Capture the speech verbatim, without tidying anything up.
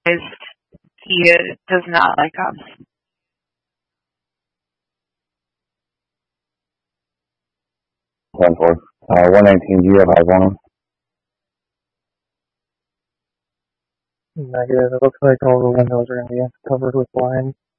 realized he does not like us. ten four. Uh, one nineteen, do you have eyes on him? Negative. It looks like all the windows are going to be covered with blinds.